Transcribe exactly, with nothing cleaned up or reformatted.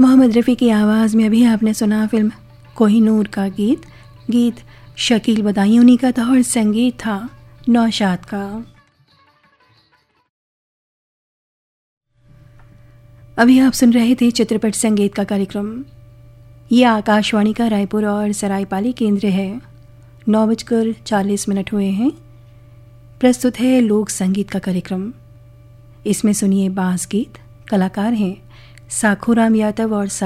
मोहम्मद रफ़ी की आवाज़ में अभी आपने सुना फिल्म कोहिनूर का गीत गीत शकील बदायूनी का था और संगीत था नौशाद का। अभी आप सुन रहे थे चित्रपट संगीत का कार्यक्रम। ये आकाशवाणी का रायपुर और सरायपाली केंद्र है। नौ बजकर चालीस मिनट हुए हैं। प्रस्तुत है लोक संगीत का कार्यक्रम। इसमें सुनिए बास गीत। कलाकार हैं साखूराम यादव और